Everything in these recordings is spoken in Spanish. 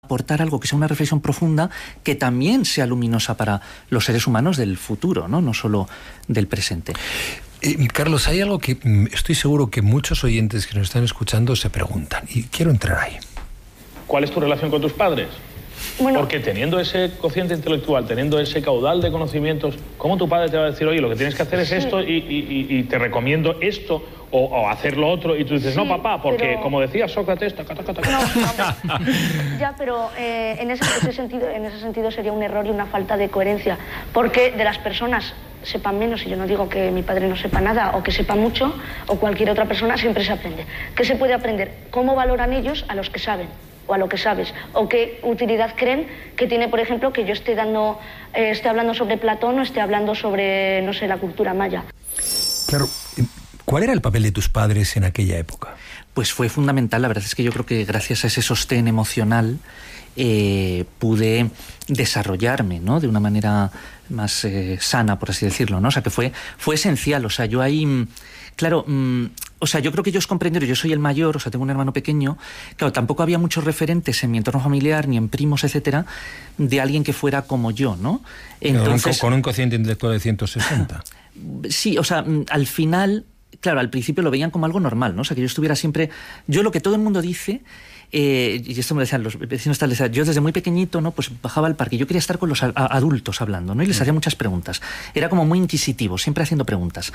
aportar algo que sea una reflexión profunda, que también sea luminosa para los seres humanos del futuro, no solo del presente. Carlos, hay algo que estoy seguro que muchos oyentes que nos están escuchando se preguntan, y quiero entrar ahí. ¿Cuál es tu relación con tus padres? Bueno, porque teniendo ese cociente intelectual, teniendo ese caudal de conocimientos, ¿cómo tu padre te va a decir, oye, lo que tienes que hacer es esto y te recomiendo esto o hacer lo otro? Y tú dices, no, papá, porque como decía Sócrates... Ya, pero en ese sentido sería un error y una falta de coherencia, porque de las personas sepan menos, y yo no digo que mi padre no sepa nada o que sepa mucho, o cualquier otra persona, siempre se aprende. ¿Qué se puede aprender? ¿Cómo valoran ellos a los que saben? O a lo que sabes, o qué utilidad creen que tiene, por ejemplo, que yo esté hablando sobre Platón o esté hablando sobre, no sé, la cultura maya. Claro, ¿cuál era el papel de tus padres en aquella época? Pues fue fundamental. La verdad es que yo creo que gracias a ese sostén emocional pude desarrollarme, ¿no?, de una manera más sana, por así decirlo, ¿no? O sea, que fue esencial. O sea, yo ahí... Claro, o sea, yo creo que ellos comprendieron, yo soy el mayor, o sea, tengo un hermano pequeño, claro, tampoco había muchos referentes en mi entorno familiar, ni en primos, etcétera, de alguien que fuera como yo, ¿no? Entonces, con un cociente intelectual de 160. Sí, o sea, al final, claro, al principio lo veían como algo normal, ¿no? O sea, que yo estuviera siempre... Yo lo que todo el mundo dice... y esto me lo decían los vecinos tal, yo desde muy pequeñito, ¿no?, pues bajaba al parque, yo quería estar con los adultos hablando, ¿no?, y les hacía muchas preguntas, era como muy inquisitivo, siempre haciendo preguntas,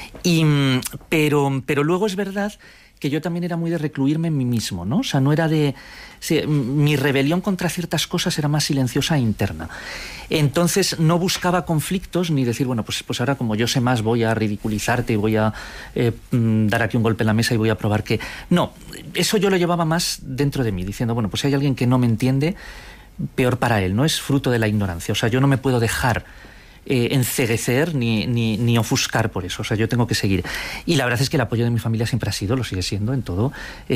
pero luego es verdad que yo también era muy de recluirme en mí mismo, ¿no? O sea, no era de... Sí, mi rebelión contra ciertas cosas era más silenciosa e interna. Entonces no buscaba conflictos ni decir, bueno, pues ahora como yo sé más voy a ridiculizarte y voy a dar aquí un golpe en la mesa y voy a probar que... No, eso yo lo llevaba más dentro de mí, diciendo, bueno, pues si hay alguien que no me entiende, peor para él, ¿no? Es fruto de la ignorancia. O sea, yo no me puedo dejar enceguecer ni ofuscar por eso. O sea, yo tengo que seguir. Y la verdad es que el apoyo de mi familia siempre ha sido, lo sigue siendo en todo,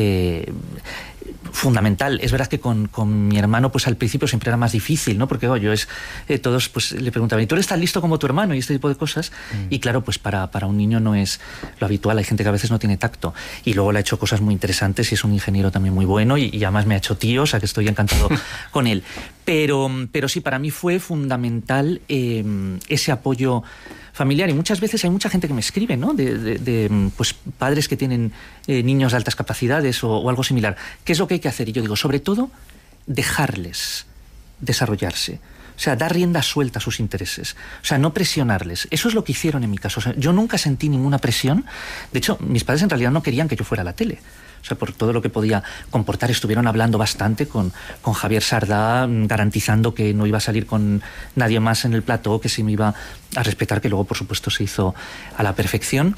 fundamental. Es verdad que con mi hermano, pues al principio siempre era más difícil, ¿no? Porque todos pues le preguntaban, ¿y tú eres tan listo como tu hermano? Y este tipo de cosas. Y claro, pues para un niño no es lo habitual. Hay gente que a veces no tiene tacto. Y luego le ha hecho cosas muy interesantes y es un ingeniero también muy bueno y además me ha hecho tío, o sea que estoy encantado con él. Pero sí, para mí fue fundamental ese apoyo familiar, y muchas veces hay mucha gente que me escribe, ¿no?, de pues padres que tienen niños de altas capacidades o algo similar. ¿Qué es lo que hay que hacer? Y yo digo, sobre todo, dejarles desarrollarse. O sea, dar rienda suelta a sus intereses. O sea, no presionarles. Eso es lo que hicieron en mi caso. O sea, yo nunca sentí ninguna presión. De hecho, mis padres en realidad no querían que yo fuera a la tele. O sea, por todo lo que podía comportar, estuvieron hablando bastante con Javier Sardá, garantizando que no iba a salir con nadie más en el plató, que se me iba a respetar, que luego, por supuesto, se hizo a la perfección.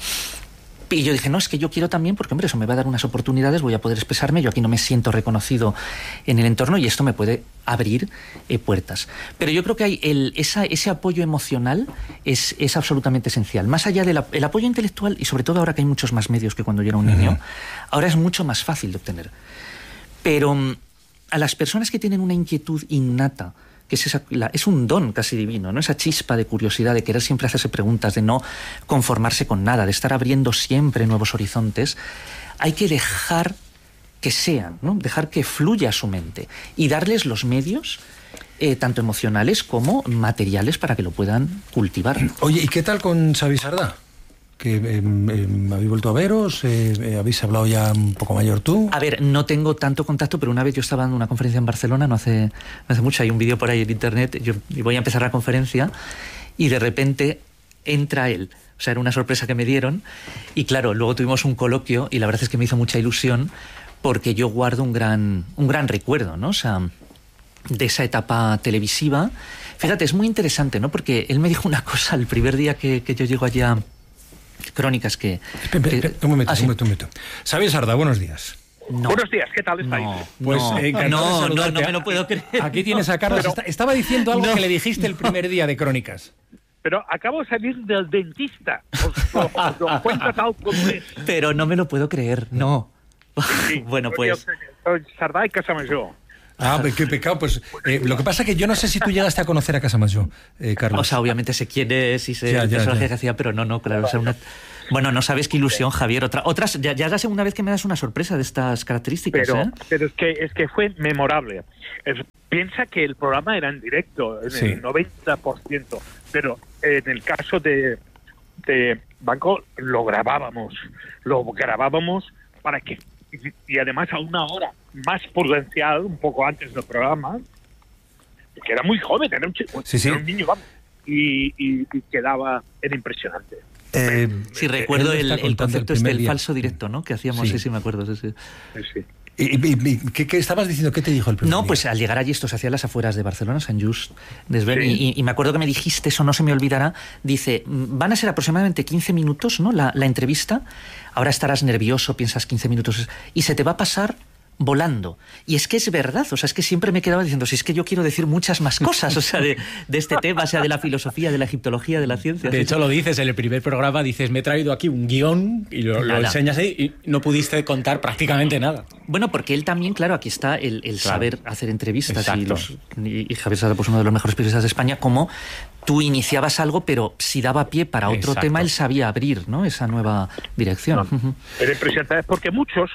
Y yo dije, no, es que yo quiero también, porque hombre, eso me va a dar unas oportunidades, voy a poder expresarme, yo aquí no me siento reconocido en el entorno y esto me puede abrir puertas. Pero yo creo que ese apoyo emocional es absolutamente esencial. Más allá del apoyo intelectual, y sobre todo ahora que hay muchos más medios que cuando yo era un niño, ahora es mucho más fácil de obtener. Pero a las personas que tienen una inquietud innata, que es un don casi divino, ¿no? Esa chispa de curiosidad, de querer siempre hacerse preguntas, de no conformarse con nada, de estar abriendo siempre nuevos horizontes, hay que dejar que sean, ¿no? Dejar que fluya su mente y darles los medios, tanto emocionales como materiales, para que lo puedan cultivar. Oye, ¿y qué tal con Xavi Sardá? Que habéis vuelto a veros, habéis hablado ya un poco mayor tú. A ver, no tengo tanto contacto, pero una vez yo estaba dando una conferencia en Barcelona, no hace mucho, hay un vídeo por ahí en internet, y voy a empezar la conferencia y de repente entra él. O sea, era una sorpresa que me dieron y claro, luego tuvimos un coloquio y la verdad es que me hizo mucha ilusión porque yo guardo un gran recuerdo, ¿no? O sea, de esa etapa televisiva. Fíjate, es muy interesante, ¿no? Porque él me dijo una cosa el primer día que yo llego allá. Crónicas que... Un momento. Xavi Sardá, buenos días. No. Buenos días, ¿qué tal estáis? Pues no me lo puedo creer. Aquí tienes a Carlos. Estaba diciendo algo que le dijiste el primer día de Crónicas. Pero acabo de salir del dentista. Os lo cuento tal como es. Pero no me lo puedo creer, no. Sí, bueno, pues... Soy Sardá y Casamayó. Ah, qué pecado. Pues lo que pasa es que yo no sé si tú llegaste a conocer a Casamayó, Carlos. O sea, obviamente sé quién es y sé el personaje que hacía, pero no, claro. O sea, bueno, no sabes qué ilusión, Javier. Otras, ya es la segunda vez que me das una sorpresa de estas características. Pero es que fue memorable. piensa que el programa era en directo, en el 90%, pero en el caso de Banco lo grabábamos para que, y además a una hora más prudencial, un poco antes del programa, que era muy joven, era un niño, vamos, y era impresionante. Sí, recuerdo el concepto del falso directo, ¿no? Que hacíamos, sí, me acuerdo. Sí. ¿Y qué estabas diciendo? ¿Qué te dijo el primer día? Pues al llegar allí, esto se hacía a las afueras de Barcelona, Sant Just Desvern, y me acuerdo que me dijiste, eso no se me olvidará, dice, van a ser aproximadamente 15 minutos, ¿no? La entrevista, ahora estarás nervioso, piensas 15 minutos, y se te va a pasar volando. Y es que es verdad, o sea, es que siempre me quedaba diciendo, si es que yo quiero decir muchas más cosas, o sea, de este tema, o sea, de la filosofía, de la egiptología, de la ciencia. De hecho, lo dices en el primer programa, dices, me he traído aquí un guión, y lo enseñas ahí, y no pudiste contar prácticamente nada. Bueno, porque él también, claro, aquí está el saber hacer entrevistas, y Javier Sarda, pues uno de los mejores periodistas de España, como tú iniciabas algo, pero si daba pie para otro tema, él sabía abrir, ¿no?, esa nueva dirección. Era impresionante, porque muchos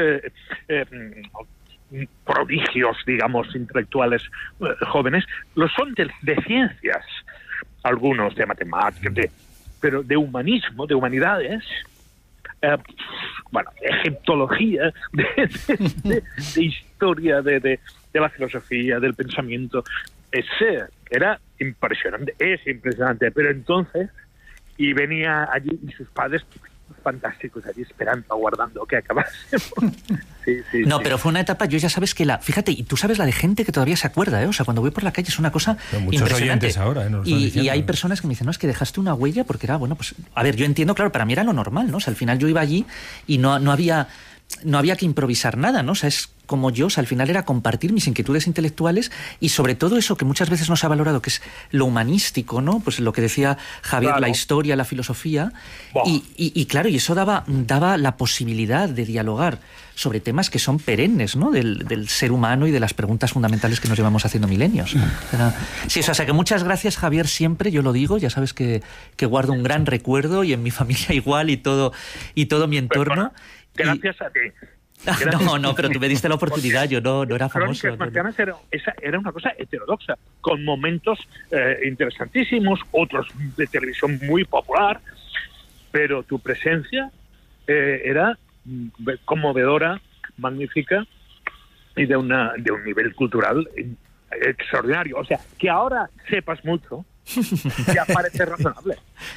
prodigios, digamos, intelectuales jóvenes, lo son de ciencias, algunos de matemáticas, pero de humanismo, de humanidades, de egiptología, de historia, de la filosofía, del pensamiento. Era impresionante, es impresionante, pero entonces, y venía allí y sus padres fantásticos allí esperando, aguardando que acabásemos. Pero fue una etapa, yo ya sabes que fíjate, y tú sabes la de gente que todavía se acuerda, o sea, cuando voy por la calle es una cosa impresionante. Ahora, y hay personas que me dicen, no, es que dejaste una huella porque era, bueno, pues, a ver, yo entiendo, claro, para mí era lo normal, ¿no? O sea, al final yo iba allí y no había que improvisar nada, ¿no? O sea, es como yo, o sea, al final era compartir mis inquietudes intelectuales y sobre todo eso que muchas veces no se ha valorado, que es lo humanístico, ¿no? Pues lo que decía Javier, claro, la historia, la filosofía, y claro, y eso daba la posibilidad de dialogar sobre temas que son perennes, ¿no? Del ser humano y de las preguntas fundamentales que nos llevamos haciendo milenios. Sí, o sea, que muchas gracias, Javier, siempre, yo lo digo, ya sabes que guardo un gran recuerdo y en mi familia igual y todo mi entorno. Gracias a ti. No, pero tú me diste la oportunidad, yo no era famoso. Crónicas Marcianas era una cosa heterodoxa, con momentos interesantísimos, otros de televisión muy popular, pero tu presencia era conmovedora, magnífica y de un nivel cultural extraordinario. O sea, que ahora sepas mucho ya parece razonable.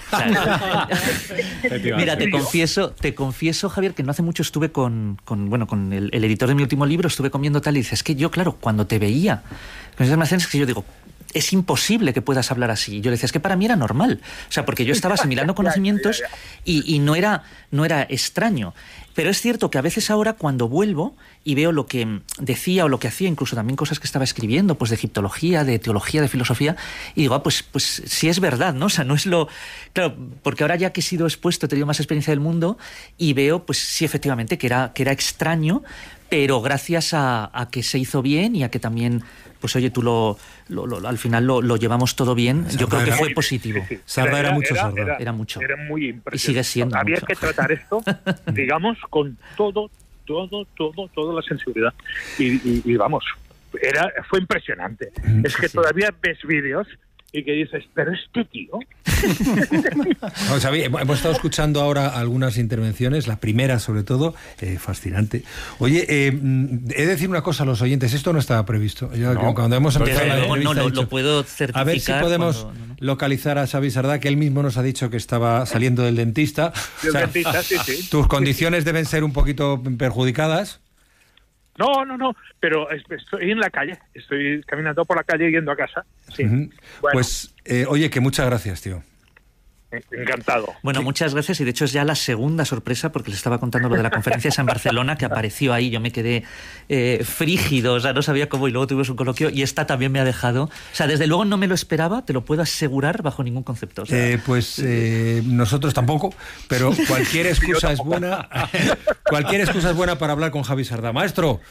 Mira, te confieso, Javier, que no hace mucho estuve con el editor de mi último libro, estuve comiendo tal y dices, es que yo, claro, cuando te veía con esas almacenes, que yo digo, es imposible que puedas hablar así. Yo le decía, es que para mí era normal. O sea, porque yo estaba asimilando conocimientos y no era extraño. Pero es cierto que a veces ahora cuando vuelvo y veo lo que decía o lo que hacía, incluso también cosas que estaba escribiendo, pues de egiptología, de teología, de filosofía, y digo, pues sí es verdad, ¿no? O sea, no es lo... Claro, porque ahora ya que he sido expuesto, he tenido más experiencia del mundo y veo, pues sí, efectivamente, que era extraño, pero gracias a que se hizo bien y a que también, pues oye, tú al final lo llevamos todo bien, yo creo que fue positivo. Sarda era mucho Sarda. Era mucho. Era muy impresionante. Y sigue siendo Había mucho. que tratar esto, digamos, con toda la sensibilidad. Y vamos, fue impresionante. Es que todavía ves vídeos y que dices, pero este tío... Xavi, hemos estado escuchando ahora algunas intervenciones, la primera sobre todo, fascinante. Oye, he de decir una cosa a los oyentes, esto no estaba previsto. Cuando hemos empezado la entrevista, lo puedo certificar. A ver si podemos localizar a Xavi Sarda, que él mismo nos ha dicho que estaba saliendo del dentista. Dentista, sí. Tus condiciones deben ser un poquito perjudicadas. No, pero estoy en la calle, estoy caminando por la calle yendo a casa. Sí. Bueno. Pues, oye, que muchas gracias, tío. Encantado. Bueno, muchas gracias, y de hecho es ya la segunda sorpresa, porque les estaba contando lo de la conferencia esa en Barcelona, que apareció ahí, yo me quedé frígido, o sea, no sabía cómo, y luego tuvimos un coloquio, y esta también me ha dejado, o sea, desde luego no me lo esperaba, te lo puedo asegurar bajo ningún concepto. O sea, nosotros tampoco, pero cualquier excusa es buena, para hablar con Javi Sarda. Maestro,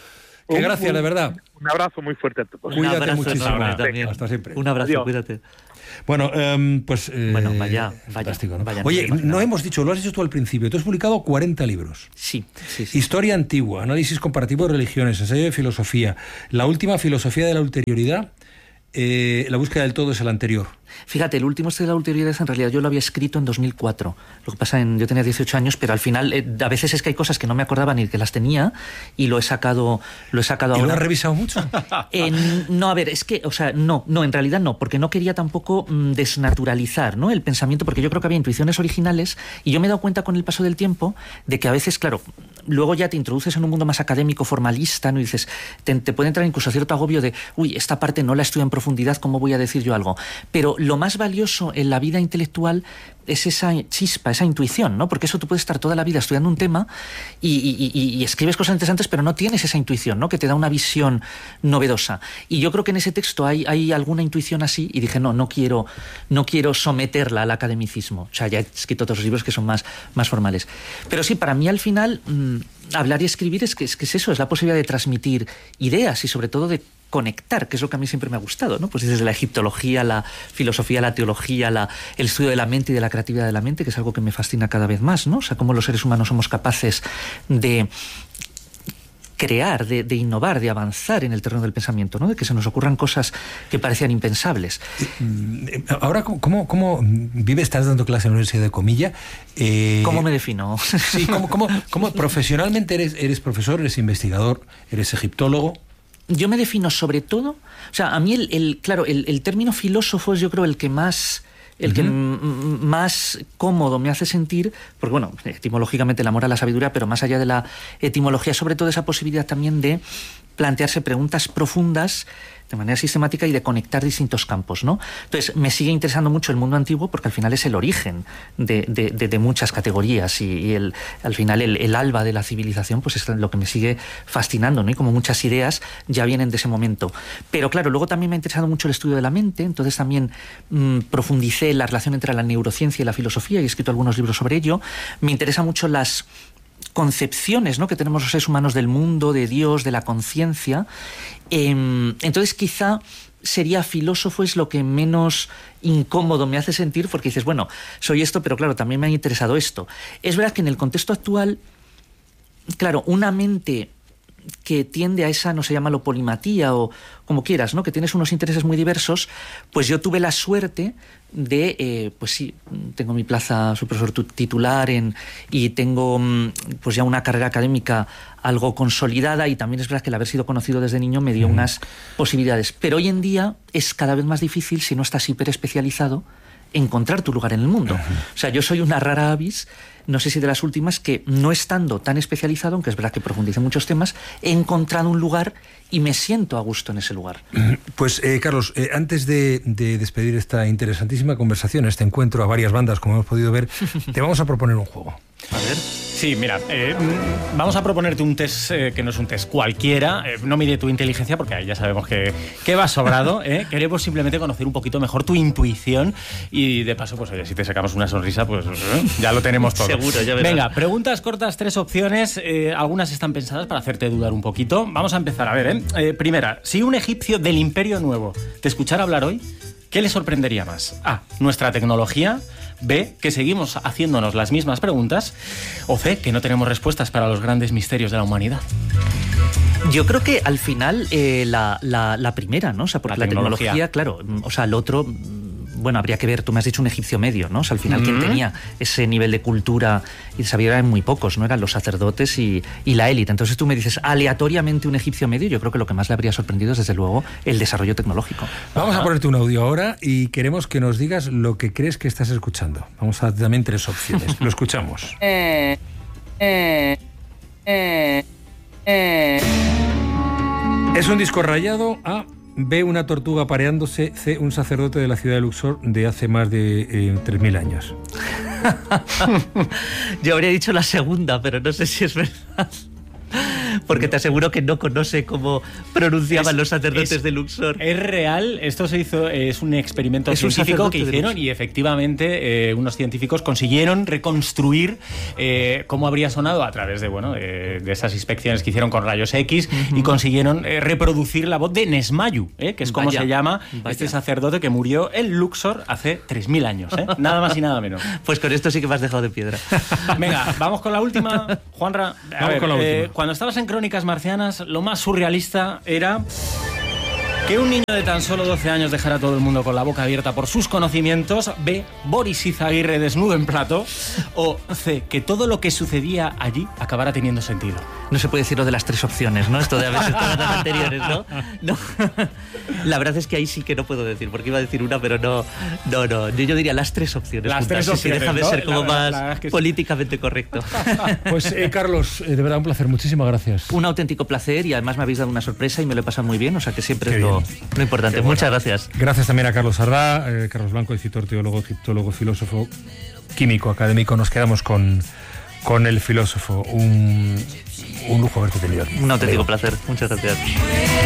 Gracias, de verdad. Un abrazo muy fuerte a todos. Cuídate muchísimo. Hasta siempre. Un abrazo, Adiós. cuídate. Bueno, pues... vaya. Fantástico, ¿no? Vaya, oye, no hemos dicho, lo has dicho tú al principio, tú has publicado 40 libros. Sí. Historia antigua, análisis comparativo de religiones, ensayo de filosofía, la última, filosofía de la ulterioridad, la búsqueda del todo es el anterior. Fíjate, el último de la ulterioridad en realidad yo lo había escrito en 2004. Lo que pasa yo tenía 18 años, pero al final a veces es que hay cosas que no me acordaba ni que las tenía y lo he sacado ahora. ¿Y lo has revisado mucho? No, a ver, es que, o sea, no, en realidad no, porque no quería tampoco desnaturalizar, ¿no?, el pensamiento, porque yo creo que había intuiciones originales y yo me he dado cuenta con el paso del tiempo de que a veces, claro, luego ya te introduces en un mundo más académico, formalista, ¿no? Y dices, te puede entrar incluso cierto agobio de, esta parte no la estudio en profundidad, ¿cómo voy a decir yo algo? Pero lo más valioso en la vida intelectual es esa chispa, esa intuición, ¿no? Porque eso tú puedes estar toda la vida estudiando un tema y escribes cosas interesantes, pero no tienes esa intuición, ¿no?, que te da una visión novedosa. Y yo creo que en ese texto hay alguna intuición así y dije, no quiero someterla al academicismo. O sea, ya he escrito otros libros que son más formales. Pero sí, para mí al final hablar y escribir es eso, es la posibilidad de transmitir ideas y sobre todo de conectar, que es lo que a mí siempre me ha gustado, ¿no? Pues desde la egiptología, la filosofía, la teología, el estudio de la mente y de la creatividad de la mente, que es algo que me fascina cada vez más, ¿no? O sea, cómo los seres humanos somos capaces de crear, de innovar, de avanzar en el terreno del pensamiento, ¿no? De que se nos ocurran cosas que parecían impensables. Ahora, ¿cómo vives? Estás dando clase en la Universidad de Comilla. ¿Cómo me defino? Sí, ¿cómo profesionalmente eres profesor, eres investigador, eres egiptólogo? Yo me defino sobre todo, o sea, a mí el término filósofo es, yo creo, el que más cómodo me hace sentir, porque bueno, etimológicamente el amor a la sabiduría, pero más allá de la etimología, sobre todo esa posibilidad también de plantearse preguntas profundas de manera sistemática y de conectar distintos campos, ¿no? Entonces, me sigue interesando mucho el mundo antiguo porque al final es el origen de muchas categorías y al final el alba de la civilización pues es lo que me sigue fascinando, ¿no? Y como muchas ideas ya vienen de ese momento. Pero claro, luego también me ha interesado mucho el estudio de la mente, entonces también profundicé en la relación entre la neurociencia y la filosofía y he escrito algunos libros sobre ello. Me interesan mucho las concepciones, ¿no?, que tenemos los seres humanos del mundo, de Dios, de la conciencia. Entonces quizá sería filósofo es lo que menos incómodo me hace sentir, porque dices, bueno, soy esto, pero claro, también me ha interesado esto. Es verdad que en el contexto actual, claro, una mente que tiende a esa, no sé, llámalo polimatía o como quieras, ¿no?, que tienes unos intereses muy diversos, pues yo tuve la suerte de, pues sí, tengo mi plaza, soy profesor titular y tengo pues ya una carrera académica algo consolidada y también es verdad que el haber sido conocido desde niño me dio unas posibilidades. Pero hoy en día es cada vez más difícil, si no estás hiper especializado, encontrar tu lugar en el mundo. O sea, yo soy una rara avis, no sé si de las últimas, que no estando tan especializado, aunque es verdad que profundice muchos temas, he encontrado un lugar y me siento a gusto en ese lugar. Pues, Carlos, antes de despedir esta interesantísima conversación, este encuentro a varias bandas, como hemos podido ver, te vamos a proponer un juego. A ver. Sí, mira, vamos a proponerte un test que no es un test cualquiera, no mide tu inteligencia porque ahí ya sabemos que va sobrado, queremos simplemente conocer un poquito mejor tu intuición y de paso, pues oye, si te sacamos una sonrisa, pues ya lo tenemos todo. Seguro, ya verás. Venga, preguntas cortas, 3 opciones, algunas están pensadas para hacerte dudar un poquito. Vamos a empezar, a ver, primera, si un egipcio del Imperio Nuevo te escuchara hablar hoy, ¿qué le sorprendería más? A, nuestra tecnología. B, que seguimos haciéndonos las mismas preguntas. O C, que no tenemos respuestas para los grandes misterios de la humanidad. Yo creo que al final la primera, ¿no? O sea, porque la tecnología, claro, o sea, el otro, bueno, habría que ver, tú me has dicho un egipcio medio, ¿no? O sea, al final quien tenía ese nivel de cultura y de sabiduría eran muy pocos, ¿no? Eran los sacerdotes y la élite. Entonces tú me dices aleatoriamente un egipcio medio, yo creo que lo que más le habría sorprendido es, desde luego, el desarrollo tecnológico. Vamos a ponerte un audio ahora y queremos que nos digas lo que crees que estás escuchando. Vamos a dar también 3 opciones. Lo escuchamos. ¿Es un disco rayado? A. B, una tortuga pareándose. C, un sacerdote de la ciudad de Luxor de hace más de 3.000 años. Yo habría dicho la segunda, pero no sé si es verdad. porque te aseguro que no conoce cómo pronunciaban los sacerdotes de Luxor. Es real, esto se hizo, es un experimento científico que hicieron y efectivamente unos científicos consiguieron reconstruir cómo habría sonado a través de esas inspecciones que hicieron con rayos X y consiguieron reproducir la voz de Nesmayu, que es como se llama este sacerdote que murió en Luxor hace 3000 años, nada más y nada menos. Pues con esto sí que me has dejado de piedra. Venga, vamos con la última, Juanra. Cuando estabas en Crónicas Marcianas, lo más surrealista era que un niño de tan solo 12 años dejara a todo el mundo con la boca abierta por sus conocimientos, B, Boris Izaguirre desnudo en plato, o C, que todo lo que sucedía allí acabara teniendo sentido. No se puede decir lo de las 3 opciones, ¿no? Esto de haber visto las anteriores, ¿no? No. La verdad es que ahí sí que no puedo decir, porque iba a decir una, pero no. Yo diría las 3 opciones. Las 3 opciones, déjame ¿no? ser como más políticamente correcto. Pues Carlos, de verdad un placer, muchísimas gracias. Un auténtico placer y además me habéis dado una sorpresa y me lo he pasado muy bien, o sea que siempre es lo importante. Muchas gracias. Gracias también a Carlos Ardá, Carlos Blanco, escritor, teólogo, egiptólogo, filósofo, químico, académico. Nos quedamos con el filósofo. Un lujo haberte tenido aquí. Un auténtico placer. Muchas gracias.